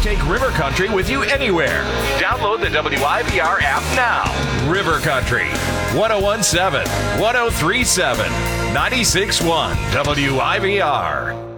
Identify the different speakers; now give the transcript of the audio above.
Speaker 1: take River Country with you anywhere. Download the WIVR app now. River Country, 1017, 1037, 96.1 WIVR.